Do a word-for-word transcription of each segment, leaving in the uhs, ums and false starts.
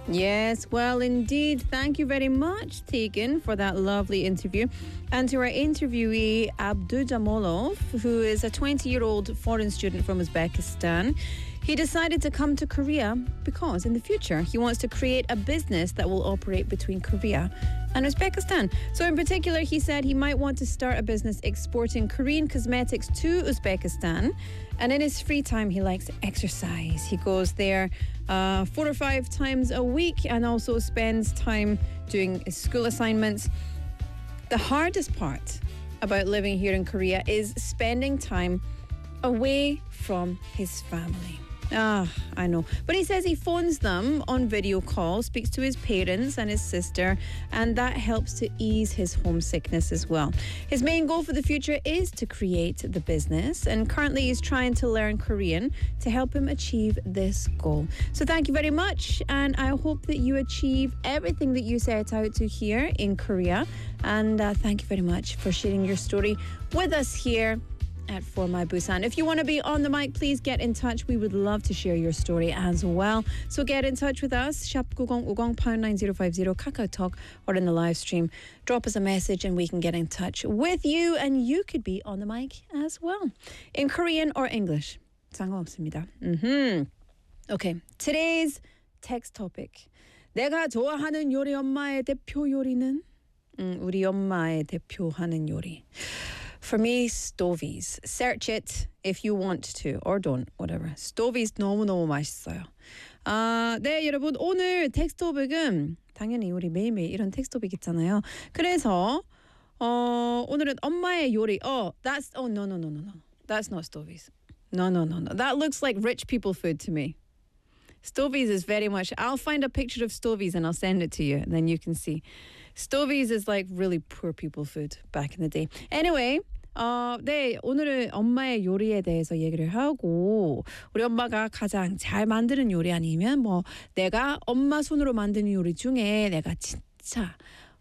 Yes, well, indeed. Thank you very much, Tegan, for that lovely interview. And to our interviewee, Abdu Jamolov, who is a twenty-year-old foreign student from Uzbekistan. He decided to come to Korea because in the future he wants to create a business that will operate between Korea and Uzbekistan. So in particular, he said he might want to start a business exporting Korean cosmetics to Uzbekistan. And in his free time, he likes exercise. He goes there uh, four or five times a week and also spends time doing his school assignments. The hardest part about living here in Korea is spending time away from his family. Ah, I know. But he says he phones them on video call, speaks to his parents and his sister, and that helps to ease his homesickness as well. His main goal for the future is to create the business, and currently he's trying to learn Korean to help him achieve this goal. So thank you very much, and I hope that you achieve everything that you set out to here in Korea. And uh, thank you very much for sharing your story with us here at For My Busan. If you want to be on the mic, please get in touch. We would love to share your story as well. So get in touch with us, 샵 구공오공 pound nine zero five zero, KakaoTalk, or in the live stream. Drop us a message and we can get in touch with you, and you could be on the mic as well. In Korean or English. 상관없습니다. Mm-hmm. Okay, today's text topic. 내가 좋아하는 요리 엄마의 대표 요리는? 음, 우리 엄마의 대표하는 요리. For me, Stovies. Search it if you want to, or don't, whatever. Stovies 너무너무 맛있어요. 아, 네, 여러분. 오늘 텍스트토픽은 당연히 우리 매일매일 이런 텍스트토픽 있잖아요. 그래서 어, 오늘은 엄마의 요리. Oh, that's, oh, no, no, no, no, no. That's not Stovies. No, no, no, no. That looks like rich people food to me. Stovies is very much, I'll find a picture of Stovies and I'll send it to you, and then you can see. Stovies is like really poor people food back in the day. Anyway, 어, 네, 오늘은 엄마의 요리에 대해서 얘기를 하고, 우리 엄마가 가장 잘 만드는 요리 아니면 뭐 내가 엄마 손으로 만드는 요리 중에 내가 진짜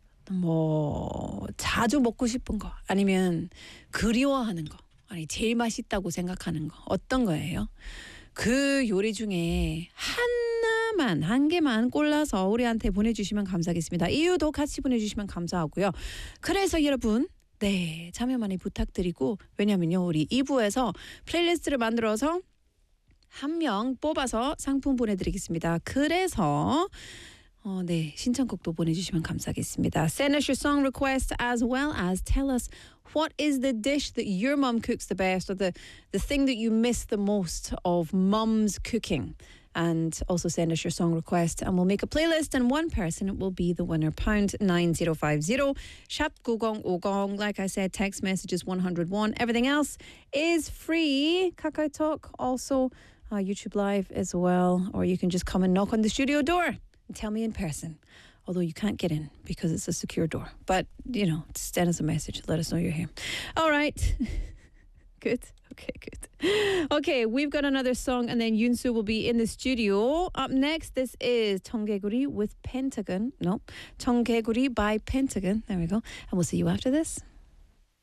뭐 자주 먹고 싶은 거, 아니면 그리워하는 거, 아니 제일 맛있다고 생각하는 거 어떤 거예요? 그 요리 중에 하나만, 한 개만 골라서 우리한테 보내주시면 감사하겠습니다. 이유도 같이 보내주시면 감사하고요. 그래서 여러분, 네, 참여 많이 부탁드리고, 왜냐면요, 우리 이 부에서 플레이리스트를 만들어서 한 명 뽑아서 상품 보내드리겠습니다. 그래서 어, 네, 신청곡도 보내주시면 감사하겠습니다. Send us your song request as well as tell us what is the dish that your mum cooks the best, or the, the thing that you miss the most of mum's cooking. And also send us your song request and we'll make a playlist, and one person will be the winner. Pound nine zero five zero, 샵 구공오공. Like I said, text messages one hundred one. Everything else is free. KakaoTalk, also uh, YouTube Live as well. Or you can just come and knock on the studio door and tell me in person. Although you can't get in because it's a secure door. But, you know, send us a message. Let us know you're here. All right. Good. Okay, good. Okay, we've got another song, and then Yoonsu will be in the studio. Up next, this is 청개구리 with Pentagon. No, 청개구리 by Pentagon. There we go. And we'll see you after this.